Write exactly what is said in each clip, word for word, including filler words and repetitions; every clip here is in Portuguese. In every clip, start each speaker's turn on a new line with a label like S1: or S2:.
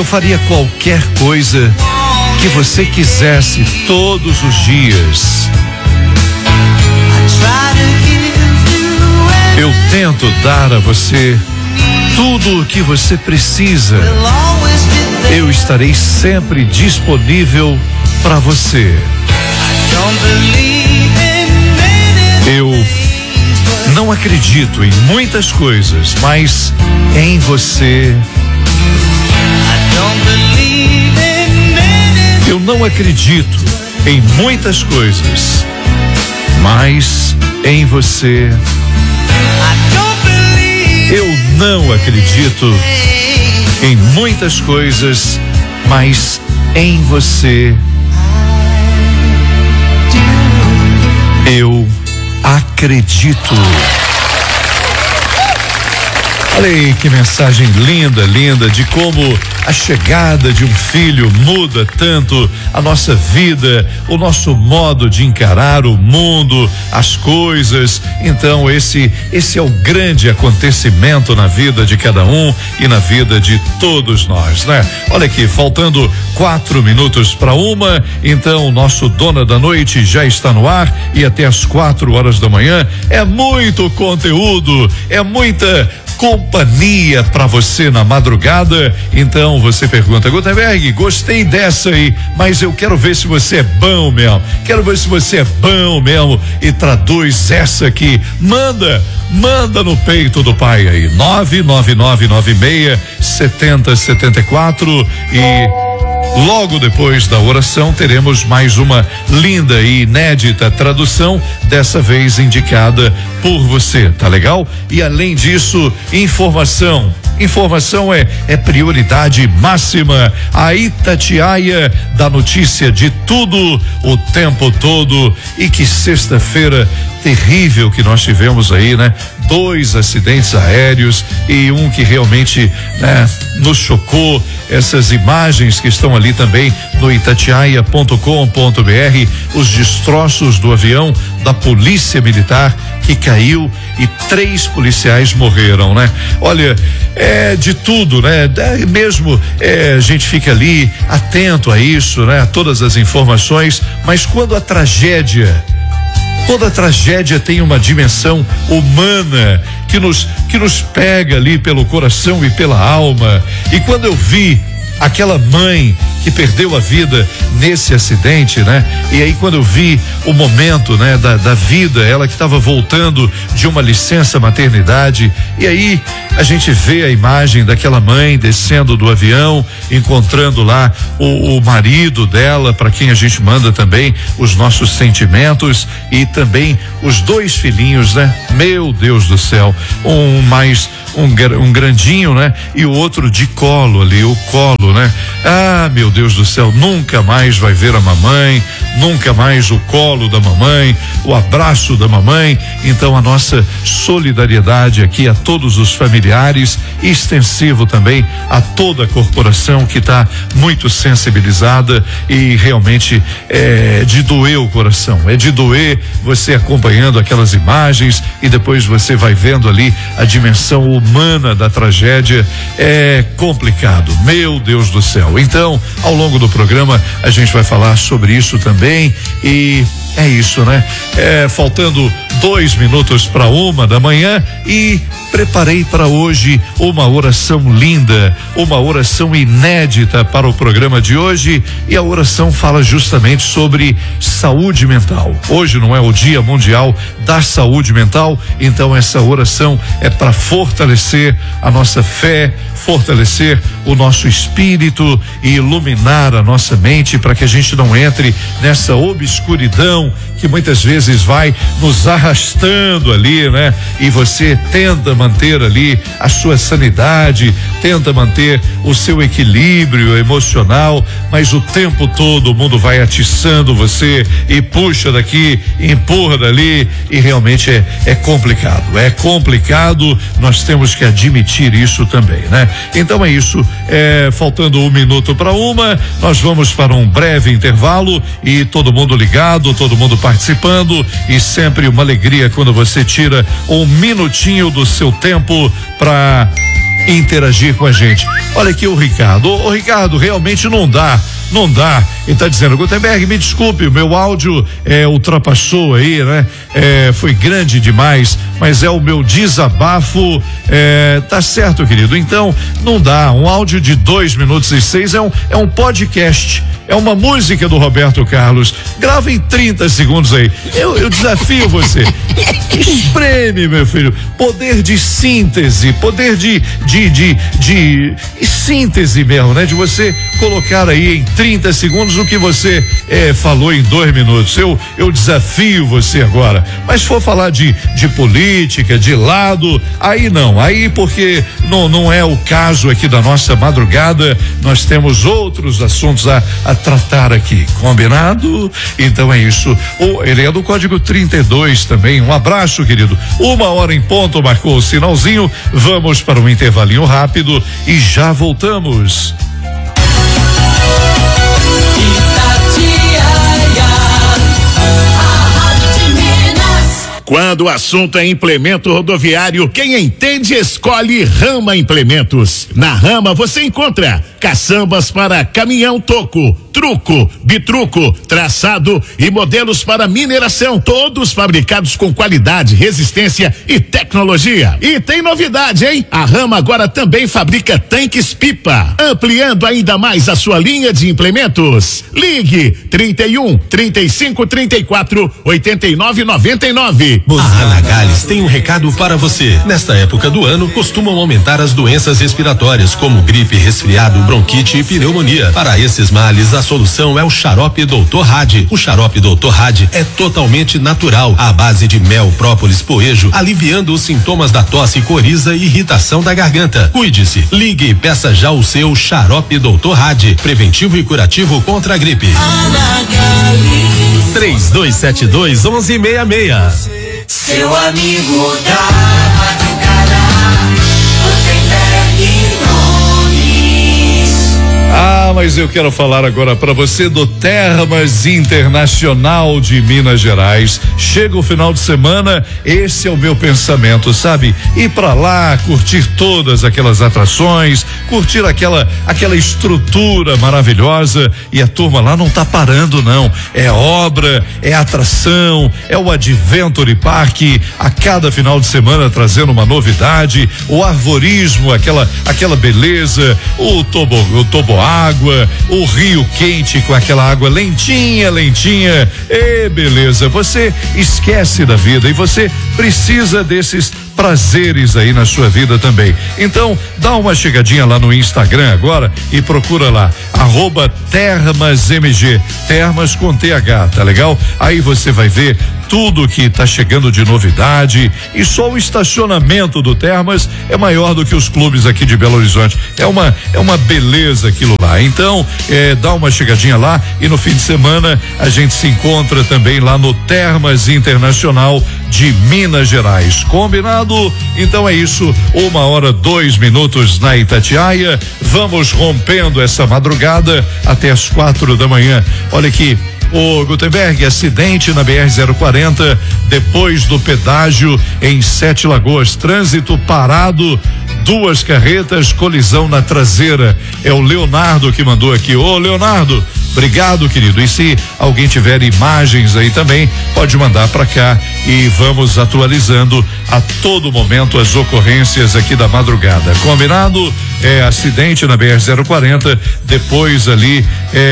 S1: Eu faria qualquer coisa que você quisesse todos os dias. Eu tento dar a você tudo o que você precisa. Eu estarei sempre disponível para você. Eu não acredito em muitas coisas, mas em você. Eu não acredito em muitas coisas, mas em você. Eu não acredito em muitas coisas, mas em você. Eu acredito. Olha aí que mensagem linda, linda, de como a chegada de um filho muda tanto a nossa vida, o nosso modo de encarar o mundo, as coisas. Então esse esse é o grande acontecimento na vida de cada um e na vida de todos nós, né? Olha aqui, faltando quatro minutos para uma, então o nosso Dona da Noite já está no ar e até as quatro horas da manhã é muito conteúdo, é muita companhia para você na madrugada. Então você pergunta: Gutenberg, gostei dessa aí, mas eu quero ver se você é bom mesmo, quero ver se você é bom mesmo e traduz essa aqui, manda manda no peito do pai aí, nove nove nove nove seis sete zero sete quatro. E logo depois da oração teremos mais uma linda e inédita tradução, dessa vez indicada por você, tá legal? E além disso, informação. Informação é, é prioridade máxima. A Itatiaia dá notícia de tudo o tempo todo. E que sexta-feira terrível que nós tivemos aí, né? Dois acidentes aéreos e um que realmente, né, nos chocou. Essas imagens que estão ali também no itatiaia ponto com ponto br, os destroços do avião da Polícia Militar que caiu e três policiais morreram, né? Olha, é de tudo, né? É, mesmo é, a gente fica ali atento a isso, né? A todas as informações, mas quando a tragédia Toda tragédia tem uma dimensão humana que nos, que nos pega ali pelo coração e pela alma. E quando eu vi aquela mãe que perdeu a vida nesse acidente, né? E aí quando eu vi o momento, né, da, da vida, ela que estava voltando de uma licença maternidade, e aí a gente vê a imagem daquela mãe descendo do avião, encontrando lá o, o marido dela, para quem a gente manda também os nossos sentimentos, e também os dois filhinhos, né? Meu Deus do céu, um mais um, um grandinho, né? E o outro de colo ali, o colo, né? Ah, meu Deus do céu, nunca mais vai ver a mamãe, nunca mais o colo da mamãe, o abraço da mamãe. Então a nossa solidariedade aqui a todos os familiares, e extensivo também a toda a corporação que está muito sensibilizada, e realmente é de doer o coração, é de doer você acompanhando aquelas imagens e depois você vai vendo ali a dimensão humana da tragédia. É complicado, meu Deus do céu. Então, ao longo do programa a gente vai falar sobre isso também, e é isso, né? É, faltando dois minutos para uma da manhã, e preparei para hoje uma oração linda, uma oração inédita para o programa de hoje, e a oração fala justamente sobre saúde mental. Hoje não é o Dia Mundial da Saúde Mental, então essa oração é para fortalecer a nossa fé, fortalecer o nosso espírito e iluminar a nossa mente, para que a gente não entre nessa obscuridão que muitas vezes vai nos arrastando ali, né? E você tenta manter ali a sua sanidade, tenta manter o seu equilíbrio emocional, mas o tempo todo o mundo vai atiçando você e puxa daqui, empurra dali, e realmente é, é complicado, é complicado, nós temos que admitir isso também, né? Então é isso, é, faltando um minuto para uma, nós vamos para um breve intervalo, e todo mundo ligado, todo mundo participando, e sempre uma alegria quando você tira um minutinho do seu tempo para interagir com a gente. Olha aqui o Ricardo. Ô, ô Ricardo, realmente não dá. Não dá. Ele tá dizendo, Gutenberg, me desculpe, o meu áudio é, ultrapassou aí, né? É, foi grande demais, mas é o meu desabafo. É, tá certo, querido. Então, não dá. Um áudio de dois minutos e seis é um, é um podcast. É uma música do Roberto Carlos. Grava em trinta segundos aí. Eu, eu desafio você. Espreme, meu filho. Poder de síntese, poder de, de, de, de, de síntese mesmo, né? De você colocar aí em trinta segundos o que você eh, falou em dois minutos. Eu, eu desafio você agora. Mas se for falar de, de política, de lado, aí não. Aí porque não, não é o caso aqui da nossa madrugada. Nós temos outros assuntos a, a tratar aqui. Combinado? Então é isso. Oh, ele é do código trinta e dois também. Um abraço, querido. Uma hora em ponto, marcou o sinalzinho. Vamos para um intervalinho rápido e já voltamos.
S2: Quando o assunto é implemento rodoviário, quem entende escolhe Rama Implementos. Na Rama você encontra caçambas para caminhão toco, truco, bitruco, traçado e modelos para mineração, todos fabricados com qualidade, resistência e tecnologia. E tem novidade, hein? A Rama agora também fabrica tanques pipa, ampliando ainda mais a sua linha de implementos. Ligue trinta e um, trinta e cinco, trinta e quatro, oitenta e nove, noventa e nove.
S3: A Anagales tem um recado para você. Nesta época do ano, costumam aumentar as doenças respiratórias, como gripe, resfriado, bronquite e pneumonia. Para esses males, a solução é o xarope doutor Hadi. O xarope doutor Hadi é totalmente natural, à base de mel, própolis, poejo, aliviando os sintomas da tosse, coriza e irritação da garganta. Cuide-se, ligue e peça já o seu xarope doutor Hadi, preventivo e curativo contra a gripe. três dois sete dois, um um seis seis.
S4: Seu amigo da madrugada, Gutenberg Nunes.
S1: Ah, mas eu quero falar agora para você do Termas Internacional de Minas Gerais. Chega o final de semana, esse é o meu pensamento, sabe? Ir para lá, curtir todas aquelas atrações, curtir aquela aquela estrutura maravilhosa, e a turma lá não tá parando não. É obra, é atração, é o Adventure Park, a cada final de semana trazendo uma novidade, o arvorismo, aquela aquela beleza, o tobo, o toboágua, o rio quente com aquela água lentinha, lentinha. E beleza, você esquece da vida e você precisa desses prazeres aí na sua vida também. Então, dá uma chegadinha lá no Instagram agora e procura lá, arroba TermasMG, Termas com T H, tá legal? Aí você vai ver tudo que tá chegando de novidade, e só o estacionamento do Termas é maior do que os clubes aqui de Belo Horizonte. É uma é uma beleza aquilo lá. Então, é, dá uma chegadinha lá, e no fim de semana a gente se encontra também lá no Termas Internacional de Minas Gerais. Combinado? Então é isso, uma hora, dois minutos na Itatiaia. Vamos rompendo essa madrugada até as quatro da manhã. Olha aqui, o Gutenberg, acidente na B R zero quarenta, depois do pedágio em Sete Lagoas, trânsito parado, duas carretas, colisão na traseira. É o Leonardo que mandou aqui. Ô Leonardo, obrigado, querido. E se alguém tiver imagens aí também, pode mandar para cá e vamos atualizando a todo momento as ocorrências aqui da madrugada. Combinado? É acidente na B R zero quarenta, depois ali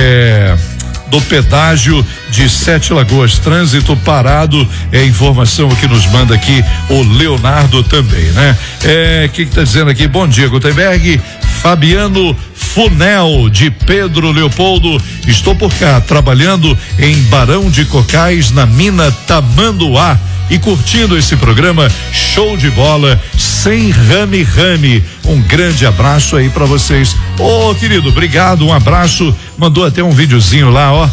S1: é do pedágio de Sete Lagoas, trânsito parado, é informação que nos manda aqui o Leonardo também, né? É, que que tá dizendo aqui? Bom dia, Gutenberg. Fabiano Funel, de Pedro Leopoldo, estou por cá trabalhando em Barão de Cocais, na mina Tamanduá, e curtindo esse programa show de bola, sem rame-rame. Um grande abraço aí pra vocês. Ô, oh, querido, obrigado, um abraço. Mandou até um videozinho lá, ó.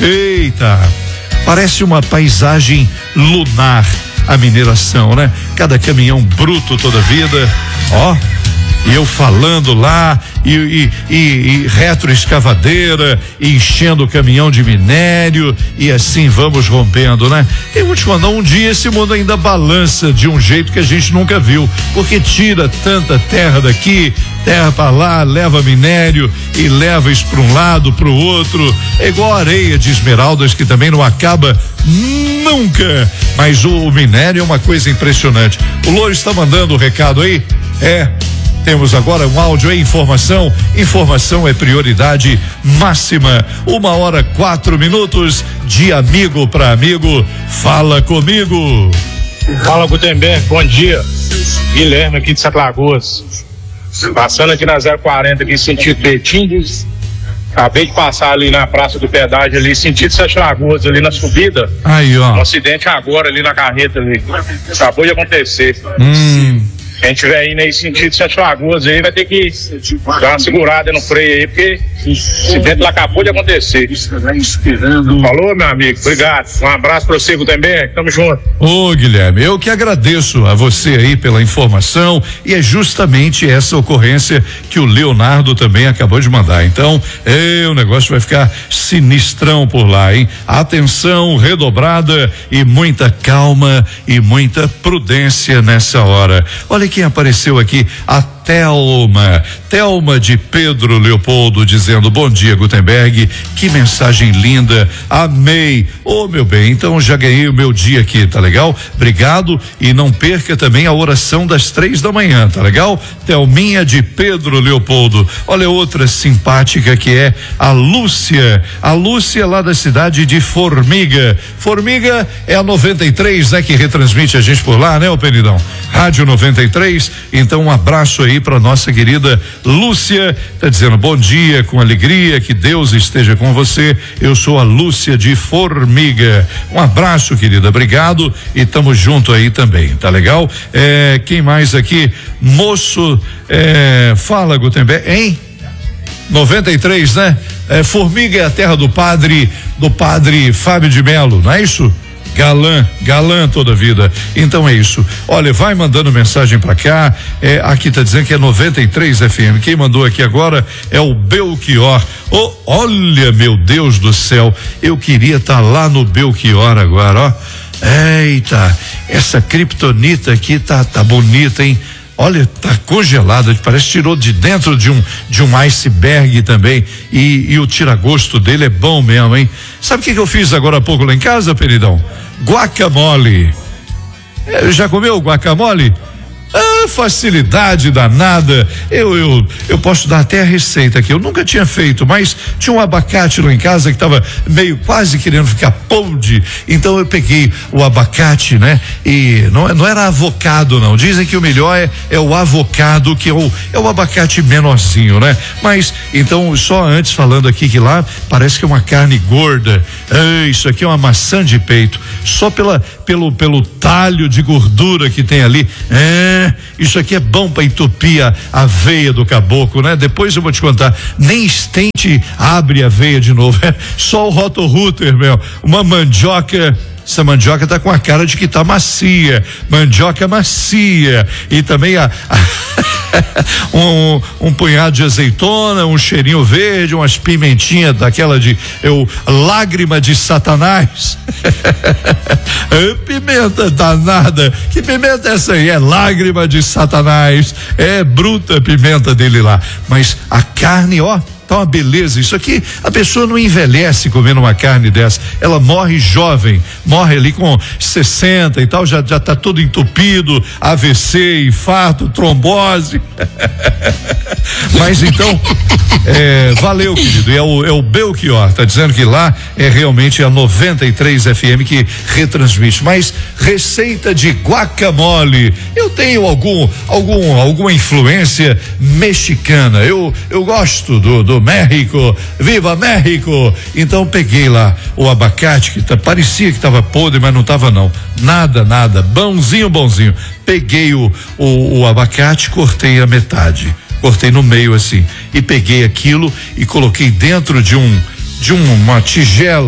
S1: Eita, parece uma paisagem lunar a mineração, né? Cada caminhão bruto toda vida, ó. E eu falando lá, e, e, e, e retroescavadeira, e enchendo o caminhão de minério, e assim vamos rompendo, né? E vou te mandar, um dia esse mundo ainda balança de um jeito que a gente nunca viu, porque tira tanta terra daqui, terra para lá, leva minério e leva isso para um lado, para o outro. É igual a areia de Esmeraldas, que também não acaba nunca. Mas o, o minério é uma coisa impressionante. O Louro está mandando o recado aí? É. Temos agora um áudio aí, informação. Informação é prioridade máxima. Uma hora, quatro minutos de amigo para amigo. Fala comigo.
S5: Fala, Gutenberg, bom dia. Guilherme aqui de Sete Lagoas. Passando aqui na zero quarenta, aqui sentido Betim. Acabei de passar ali na Praça do Pedágio, ali, sentido Sete Lagoas, ali na subida.
S1: Aí, ó.
S5: Um acidente agora ali na carreta ali. Acabou de acontecer.
S1: Hum.
S5: Quem tiver indo aí sentido Sete Lagoas aí vai ter que dar uma segurada no freio aí, porque o acidente lá acabou de acontecer. Falou, meu amigo, obrigado. Um abraço pra você também, tamo junto.
S1: Ô, Guilherme, eu que agradeço a você aí pela informação, e é justamente essa ocorrência que o Leonardo também acabou de mandar. Então, é, o negócio vai ficar sinistrão por lá, hein? Atenção redobrada e muita calma e muita prudência nessa hora. Olha quem apareceu aqui, a Thelma, Thelma de Pedro Leopoldo, dizendo: bom dia, Gutenberg, que mensagem linda, amei. Ô, oh, meu bem, então já ganhei o meu dia aqui, tá legal? Obrigado, e não perca também a oração das três da manhã, tá legal? Thelminha de Pedro Leopoldo. Olha outra simpática, que é a Lúcia, a Lúcia lá da cidade de Formiga. Formiga é a noventa e três, né, que retransmite a gente por lá, né, ô Penidão? Rádio noventa e três. Então um abraço aí para nossa querida Lúcia, tá dizendo bom dia, com alegria, que Deus esteja com você. Eu sou a Lúcia de Formiga. Um abraço, querida, obrigado, e tamo junto aí também, tá legal? É, quem mais aqui? Moço, é, fala, Gutenberg, hein? noventa e três, né? É, Formiga é a terra do padre, do padre Fábio de Melo, não é isso? Galã, galã toda a vida. Então é isso. Olha, vai mandando mensagem pra cá. É, aqui tá dizendo que é noventa e três F M. Quem mandou aqui agora é o Belchior. Oh, olha, meu Deus do céu. Eu queria estar tá lá no Belchior agora, ó. Eita, essa criptonita aqui tá, tá bonita, hein? Olha, tá congelada, parece que tirou de dentro de um de um iceberg também, e, e o tira-gosto dele é bom mesmo, hein? Sabe o que que eu fiz agora há pouco lá em casa, Peridão? Guacamole. É, já comeu guacamole? Ah, facilidade danada. Eu, eu, eu posso dar até a receita aqui. Eu nunca tinha feito, mas tinha um abacate lá em casa que estava meio quase querendo ficar podre. Então eu peguei o abacate, né? E não, não era avocado, não. Dizem que o melhor é, é o avocado, que é o, é o abacate menorzinho, né? Mas, então, só antes falando aqui que lá parece que é uma carne gorda. Ah, isso aqui é uma maçã de peito. Só pela, pelo, pelo talho de gordura que tem ali. É. Isso aqui é bom para entupir a, a veia do caboclo, né? Depois eu vou te contar. Nem estente abre a veia de novo. É só o rotorruter, meu. Uma mandioca. Essa mandioca tá com a cara de que tá macia. Mandioca macia. E também a, a um, um punhado de azeitona, um cheirinho verde, umas pimentinhas daquela de eu, lágrima de Satanás. É, pimenta danada. Que pimenta é essa aí? É lágrima de Satanás. É bruta a pimenta dele lá. Mas a carne, ó, tá uma beleza. Isso aqui, a pessoa não envelhece comendo uma carne dessa. Ela morre jovem, morre ali com sessenta e tal, já já tá todo entupido, A V C, infarto, trombose. Mas então, é, valeu, querido. É o, é o Belchior, tá dizendo que lá é realmente a noventa e três F M que retransmite. Mas receita de guacamole, eu tenho algum, algum, alguma influência mexicana. Eu, eu gosto do, do México, viva México! Então peguei lá o abacate que tá, parecia que estava podre, mas não estava não, nada, nada, bonzinho, bonzinho. Peguei o, o, o abacate, cortei a metade, cortei no meio assim, e peguei aquilo e coloquei dentro de um de um, uma tigela,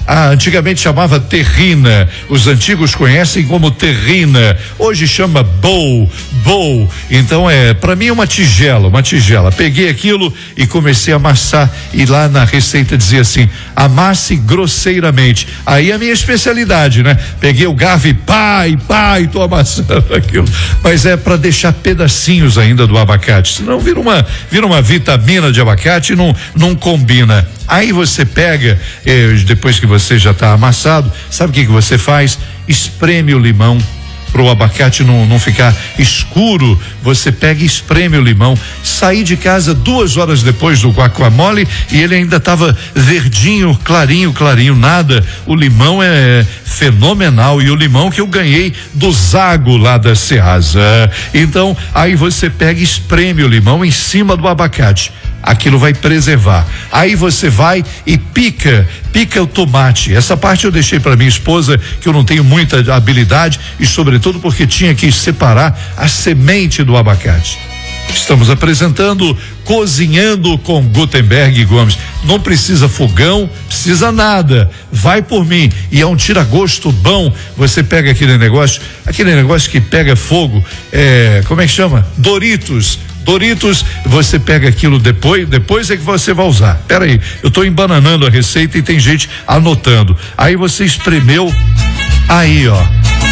S1: Ah, antigamente chamava terrina, os antigos conhecem como terrina, hoje chama bowl, bowl. Então é, para mim é uma tigela, uma tigela. Peguei aquilo e comecei a amassar, e lá na receita dizia assim: amasse grosseiramente. Aí a minha especialidade, né? Peguei o garfo e pá, e pá, e tô amassando aquilo. Mas é para deixar pedacinhos ainda do abacate, senão vira uma, vira uma vitamina de abacate e não, não combina. Aí você pega, eh, depois que você já está amassado, sabe o que que você faz? Espreme o limão. Para o abacate não, não ficar escuro, você pega e espreme o limão. Saí de casa duas horas depois do guacamole e ele ainda estava verdinho, clarinho, clarinho, nada. O limão é fenomenal, e o limão que eu ganhei do Zago lá da Ceasa. Então, aí você pega e espreme o limão em cima do abacate. Aquilo vai preservar. Aí você vai e pica, pica o tomate. Essa parte eu deixei para minha esposa, que eu não tenho muita habilidade, e sobretudo porque tinha que separar a semente do abacate. Estamos apresentando Cozinhando com Gutenberg Gomes. Não precisa fogão, precisa nada. Vai por mim. E é um tira-gosto bom. Você pega aquele negócio, aquele negócio que pega fogo, é, como é que chama? Doritos. Doritos, você pega aquilo depois, depois é que você vai usar. Pera aí, eu tô embananando a receita e tem gente anotando. Aí você espremeu, aí ó.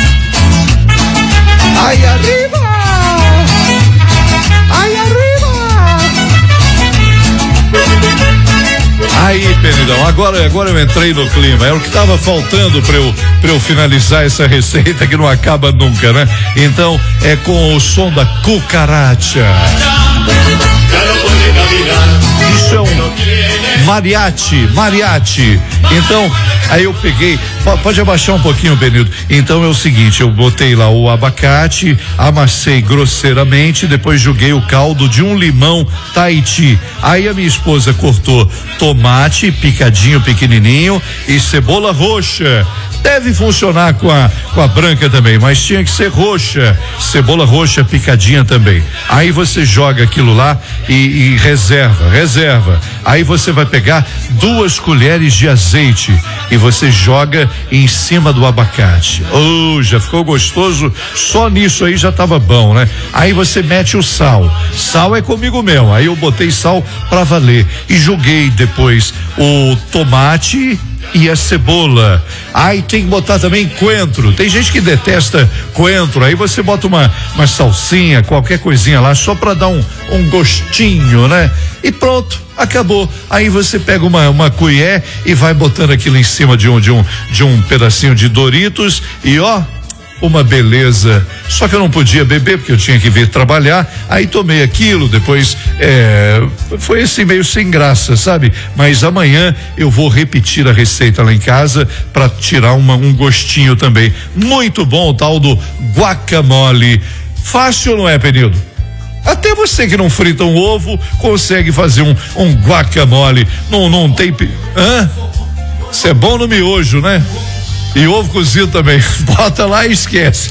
S1: Aí arriba! Aí arriba! Aí, Penidão, agora, agora eu entrei no clima. É o que estava faltando para eu, para eu finalizar essa receita que não acaba nunca, né? Então, é com o som da cucaracha. Isso é um mariachi, mariachi. Então, aí eu peguei, pode abaixar um pouquinho, Benildo. Então é o seguinte, eu botei lá o abacate, amassei grosseiramente, depois joguei o caldo de um limão Tahiti. Aí a minha esposa cortou tomate picadinho, pequenininho, e cebola roxa. Deve funcionar com a, com a branca também, mas tinha que ser roxa, cebola roxa picadinha também. Aí você joga aquilo lá e, e reserva, reserva. Aí você vai pegar duas colheres de azeite e você joga em cima do abacate. Oh, já ficou gostoso, só nisso aí já tava bom, né? Aí você mete o sal, sal é comigo mesmo, aí eu botei sal pra valer e joguei depois o tomate e a cebola. Aí tem que botar também coentro. Tem gente que detesta coentro. Aí você bota uma, uma salsinha, qualquer coisinha lá, só para dar um, um gostinho, né? E pronto, acabou. Aí você pega uma, uma colher e vai botando aquilo em cima de um, de um, de um pedacinho de Doritos e ó, uma beleza. Só que eu não podia beber porque eu tinha que vir trabalhar. Aí tomei aquilo, depois é, foi assim meio sem graça, sabe? Mas amanhã eu vou repetir a receita lá em casa para tirar uma, um gostinho também. Muito bom o tal do guacamole. Fácil, não é, Penildo? Até você que não frita um ovo consegue fazer um, um guacamole. Não, não tem. Hã? Isso é bom no miojo, né? E ovo cozido também, bota lá e esquece.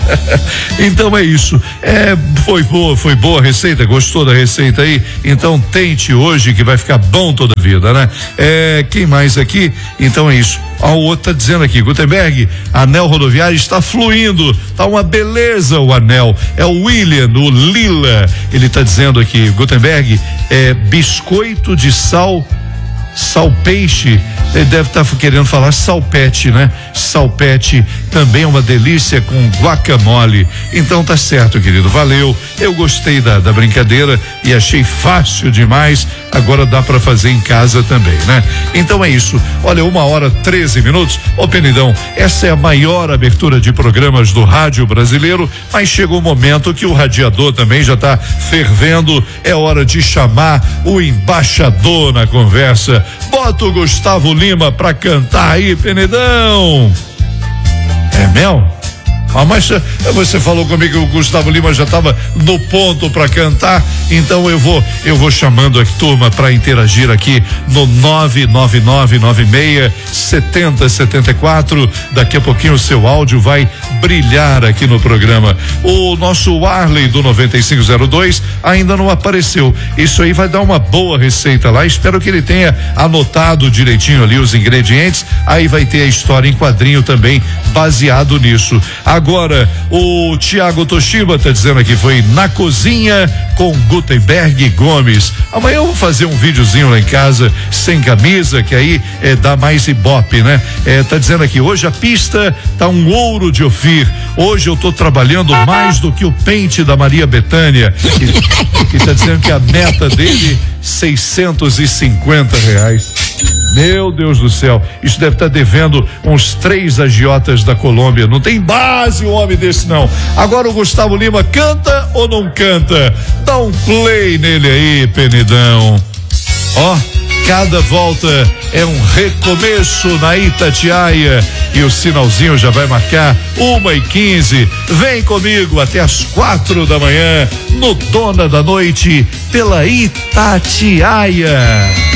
S1: Então é isso. É, foi boa, foi boa a receita, gostou da receita aí? Então tente hoje que vai ficar bom toda a vida, né? É, quem mais aqui? Então é isso. Ó, o outro tá dizendo aqui, Gutenberg, anel rodoviário está fluindo, tá uma beleza o anel. É o William, o Lila, ele tá dizendo aqui, Gutenberg, é biscoito de sal, sal peixe. Ele deve estar tá querendo falar salpete, né? Salpete também é uma delícia com guacamole. Então tá certo, querido. Valeu. Eu gostei da, da brincadeira e achei fácil demais. Agora dá para fazer em casa também, né? Então é isso. Olha, uma hora treze minutos. Ô Penidão, essa é a maior abertura de programas do rádio brasileiro, mas chega um momento que o radiador também já tá fervendo. É hora de chamar o embaixador na conversa. Bota o Gustavo Lima pra cantar aí, Penedão. É mel? Ah, mas você falou comigo que o Gustavo Lima já estava no ponto para cantar, então eu vou eu vou chamando a turma para interagir aqui no nove nove nove nove seis sete zero sete quatro. Daqui a pouquinho o seu áudio vai brilhar aqui no programa. O nosso Arley do noventa e cinco zero dois ainda não apareceu. Isso aí vai dar uma boa receita lá. Espero que ele tenha anotado direitinho ali os ingredientes. Aí vai ter a história em quadrinho também baseado nisso. Agora, o Tiago Toshiba tá dizendo aqui, foi na cozinha com Gutenberg e Gomes. Amanhã eu vou fazer um videozinho lá em casa, sem camisa, que aí é, dá mais ibope, né? É, tá dizendo aqui, hoje a pista tá um ouro de Ofir. Hoje eu tô trabalhando mais do que o pente da Maria Bethânia. Que, que tá dizendo que a meta dele, seiscentos e cinquenta reais. Meu Deus do céu, isso deve estar tá devendo uns três agiotas da Colômbia. Não tem base um homem desse, não. Agora o Gustavo Lima canta ou não canta? Dá um play nele aí, Penidão. Ó, cada volta é um recomeço na Itatiaia e o sinalzinho já vai marcar uma e quinze. Vem comigo até as quatro da manhã no Dona da Noite pela Itatiaia.